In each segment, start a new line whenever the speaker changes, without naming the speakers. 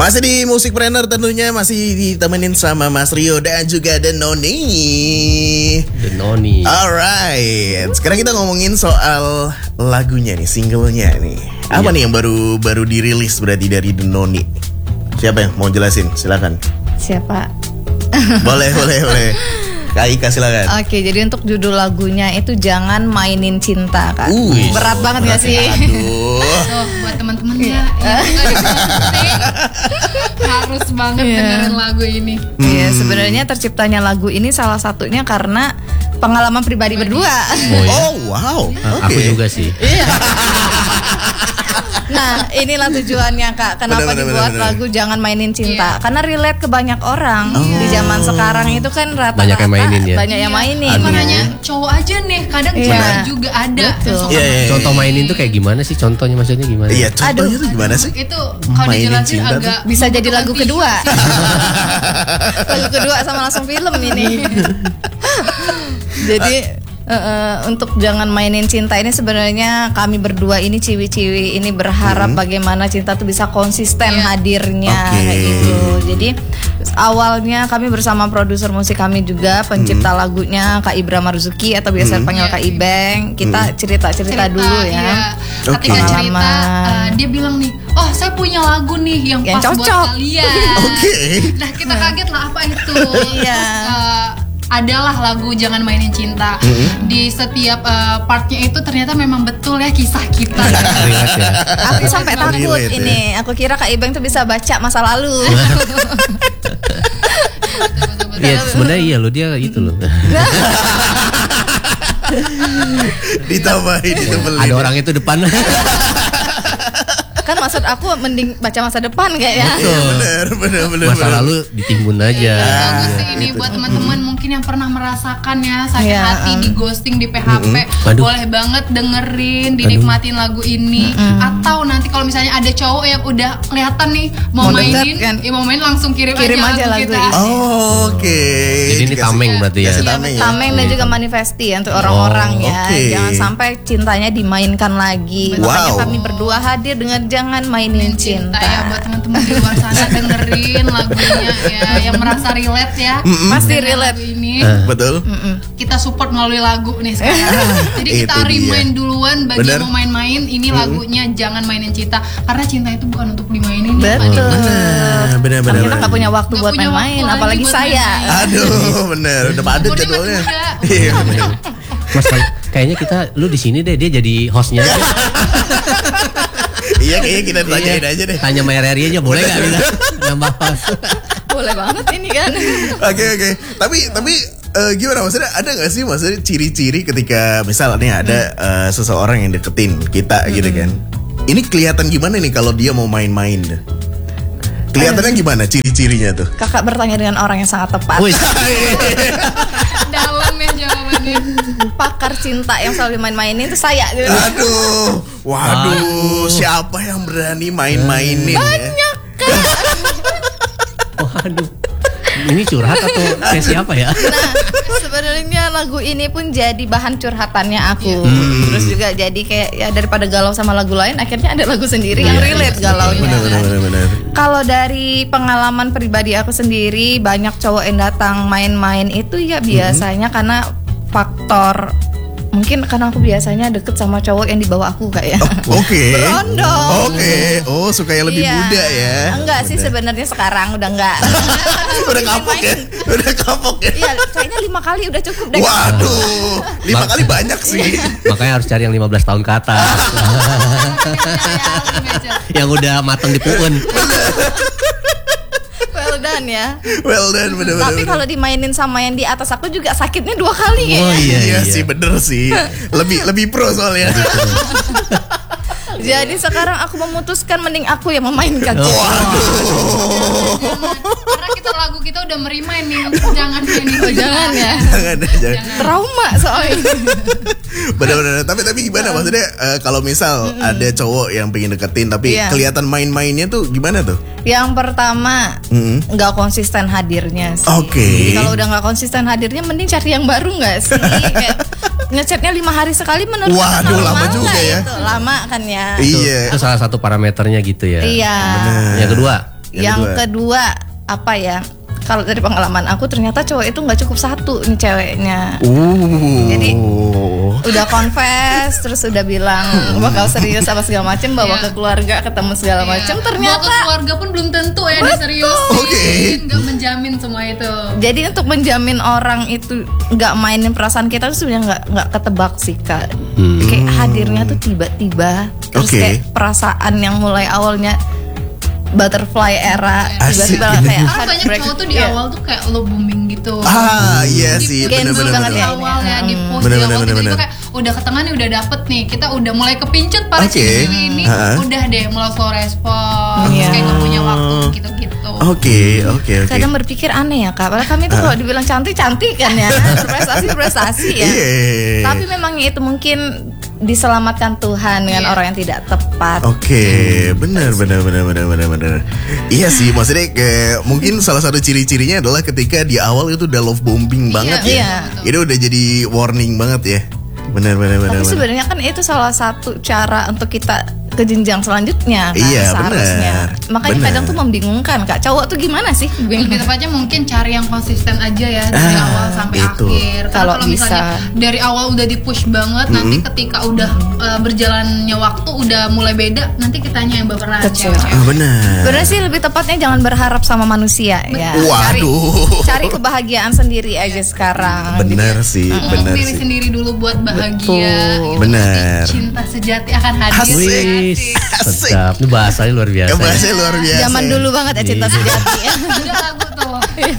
Masih di Musikpreneur tentunya, masih ditemenin sama Mas Rio dan juga Denoni. Alright, sekarang kita ngomongin soal lagunya nih, singlenya nih. Apa nih yang baru dirilis berarti dari Denoni? Siapa yang mau jelasin? Silakan.
Siapa?
Boleh. Kak Ika silakan.
Oke, jadi untuk judul lagunya itu Jangan Mainin Cinta, Kak. Berat banget gak sih?
Aduh.
Oh, buat teman-teman ya, harus banget dengerin lagu ini.
Iya, sebenarnya terciptanya lagu ini salah satunya karena pengalaman pribadi berdua.
Oh wow.
Aku juga sih.
Nah, inilah tujuannya, Kak. Kenapa dibuat lagu Jangan Mainin Cinta? Karena relate ke banyak orang. Di zaman sekarang itu kan rata-rata
banyak yang mainin ya.
Banyak yang mainin.
Makanya cowok aja nih, kadang cewek juga ada.
Contoh mainin tuh kayak gimana sih? Contohnya maksudnya gimana?
Iya, contohnya tuh gimana sih?
Itu kalau dijelasin agak
bisa jadi lagu kedua. Lagu kedua sama langsung film ini. Jadi untuk Jangan Mainin Cinta ini sebenarnya kami berdua ini ciwi-ciwi ini berharap bagaimana cinta tuh bisa konsisten hadirnya kayak gitu. Jadi awalnya kami bersama produser musik kami juga pencipta lagunya Kak Ibra Marzuki atau biasa panggil Kak Ibeng. Kita cerita dulu ya.
Ketika cerita dia bilang nih, oh saya punya lagu nih yang pas
cocok
buat kalian. Nah kita kaget lah apa itu. Adalah lagu Jangan Mainin Cinta. Di setiap partnya itu ternyata memang betul ya kisah kita.
Aku sampai takut ini. Aku kira Kak Ibeng tuh bisa baca masa lalu.
Iya sebenarnya iya loh, dia itu loh.
Ditambahin dibeli.
Ada orang itu depan.
Kan maksud aku mending baca masa depan kayaknya.
Bener.
Masa lalu ditimbun aja.
Bagus sih ini buat teman-teman mungkin yang pernah merasakan ya sakit hati, di ghosting, di PHP. Boleh banget dengerin, dinikmatin lagu ini. Atau nanti kalau misalnya ada cowok yang udah kelihatan nih mau mainin, mau main langsung kirim aja lagu kita.
Oke.
Jadi ini tameng berarti ya.
Tameng dan juga manifesti ya untuk orang-orang ya. Jangan sampai cintanya dimainkan lagi. Makanya kami berdua hadir dengan Jangan Mainin Cinta.
Ya buat teman-teman di luar sana dengerin lagunya ya, yang merasa relate ya.
Pasti relate
ini.
Betul.
Kita support melalui lagu nih sekarang. Jadi kita remind duluan bagi yang mau main-main, ini lagunya Jangan Mainin Cinta. Karena cinta itu bukan untuk dimainin.
Betul.
Bener.
Kita gak punya waktu buat main-main, apalagi saya.
Aduh, bener. Udah padat jadwalnya.
Iya. Mas, kayaknya lu di sini deh, dia jadi hostnya aja.
Iya, kayaknya kita tanyain aja deh.
Tanya Maya Reri aja boleh nggak kita nambah host?
Boleh banget ini kan.
Oke. Tapi gimana maksudnya, ada nggak sih maksudnya ciri-ciri ketika misalnya ada seseorang yang deketin kita gitu kan? Ini kelihatan gimana nih kalau dia mau main-main? Kelihatannya gimana ciri-cirinya tuh?
Kakak bertanya dengan orang yang sangat tepat.
Dalam ya jawabannya.
Pakar cinta yang selalu main-mainin itu saya.
Waduh, siapa yang berani main-mainin?
Banyak kan?
Waduh, ini curhat atau kayak siapa ya?
Nah, sebenarnya lagu ini pun jadi bahan curhatannya aku. Terus juga jadi kayak ya daripada galau sama lagu lain, akhirnya ada lagu sendiri yang relate galaunya.
Benar.
Kalau dari pengalaman pribadi aku sendiri, banyak cowok yang datang main-main itu ya biasanya karena faktor mungkin karena aku biasanya deket sama cowok yang di bawah aku kayak ya.
Oke.
Berondong.
Oke. Oh, suka yang lebih muda ya.
Enggak sih sebenarnya sekarang udah enggak.
Udah kapok ya.
Iya, kayaknya 5 kali udah cukup deh.
Waduh, 5 kali banyak sih.
Makanya harus cari yang 15 tahun ke atas. Yang udah matang di puun.
Well done, bener. Tapi kalau dimainin sama yang di atas aku juga sakitnya 2 kali ya.
Oh iya
sih, bener sih. Lebih pro soalnya.
Jadi sekarang aku memutuskan mending aku yang memainkan.
Karena lagu kita udah merimain nih, jangan mainin.
Jangan ya.
Jangan.
Trauma soalnya.
Bener. Tapi gimana maksudnya kalau misal ada cowok yang pengen deketin tapi kelihatan main-mainnya tuh gimana tuh?
Yang pertama nggak konsisten hadirnya sih.
Jadi
kalau udah nggak konsisten hadirnya, mending cari yang baru nggak sih? Kayak ngechatnya 5 hari sekali menurut
Waduh, lama juga ya.
Itu lama kan ya.
Iya.
Itu salah satu parameternya gitu ya.
Iya.
Yang kedua,
Yang kedua apa ya? Kalau dari pengalaman aku ternyata cowok itu nggak cukup satu nih ceweknya. Jadi udah confess terus udah bilang bakal serius apa segala macem, bawa ke keluarga ketemu segala macem, ternyata
bawa ke keluarga pun belum tentu ya diseriusin. Nggak menjamin semua itu.
Jadi untuk menjamin orang itu nggak mainin perasaan kita tuh sebenarnya nggak ketebak sih Kak. Kayak hadirnya tuh tiba-tiba, terus kayak perasaan yang mulai awalnya butterfly era tiba-tiba kayak
banyak cowok tuh di awal tuh kayak low booming gitu.
Iya sih,
bener-bener
banget ya awalnya di post di awal tiba-tiba kayak udah ke tengah nih, udah dapet nih, kita udah mulai kepincut para cewek ini, udah deh mulai slow respon, kayak gak punya waktu gitu-gitu.
Oke.
Kadang berpikir aneh ya Kak, padahal kami tuh kalau dibilang cantik kan ya, prestasi ya. Tapi memang itu mungkin diselamatkan Tuhan dengan orang yang tidak tepat.
Benar. Iya sih, maksudnya kayak mungkin salah satu ciri-cirinya adalah ketika di awal itu udah love bombing banget ya. Itu udah jadi warning banget ya. Benar.
Tapi sebenarnya kan itu salah satu cara untuk kita ke jenjang selanjutnya kan, seharusnya. Makanya kadang tuh membingungkan Kak, cowok tuh gimana sih?
Lebih tepatnya mungkin cari yang konsisten aja ya dari awal sampai akhir. Kalau misalnya dari awal udah di-push banget, nanti ketika udah berjalannya waktu udah mulai beda, nanti kitanya yang baperan.
Benar
sih, lebih tepatnya jangan berharap sama manusia ya. Cari kebahagiaan sendiri aja sekarang.
Benar sih.
Diri sendiri dulu buat bahagia.
Benar.
Cinta sejati akan hadir.
Sedap. Ini bahasanya luar biasa.
Zaman dulu banget ya cinta sejati.
Ada lagu tuh.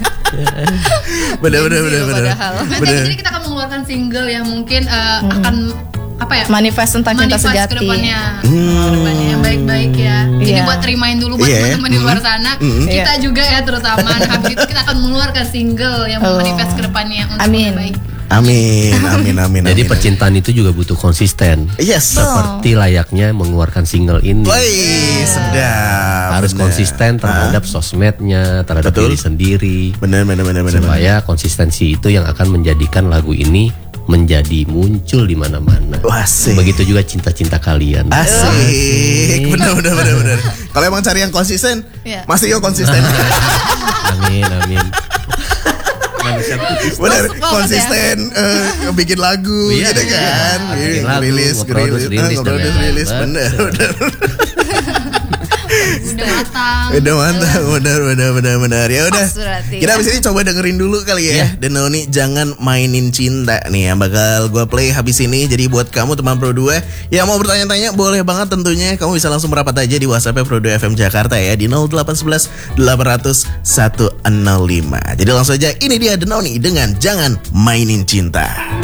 Benar.
Jadi kita akan mengeluarkan single yang mungkin akan
manifest tentang cinta sejati.
Kedepannya yang baik-baik ya. Jadi buat terimain dulu buat teman-teman di luar sana. Kita juga ya terutama. Habis itu kita akan mengeluarkan single yang manifest kedepannya untuk yang baik.
Amin.
Jadi percintaan itu juga butuh konsisten. Seperti layaknya mengeluarkan single ini.
Sedap.
Harus konsisten terhadap sosmednya, terhadap diri sendiri.
Benar.
Supaya konsistensi itu yang akan menjadikan lagu ini menjadi muncul di mana-mana. Begitu juga cinta-cinta kalian.
Asik. Benar. Kalau emang cari yang konsisten, masih konsisten.
Amin.
Benar, konsisten bikin lagu gitu kan. Rilis. Benar. Udah mantap. Benar. Ya udah. Kita abis ini coba dengerin dulu kali ya. The Noni Jangan Mainin Cinta nih yang bakal gue play habis ini. Jadi buat kamu teman Pro 2 yang mau bertanya-tanya boleh banget tentunya. Kamu bisa langsung merapat aja di WhatsApp Pro 2 FM Jakarta ya di 0811 800 105. Jadi langsung aja, ini dia The Noni dengan Jangan Mainin Cinta.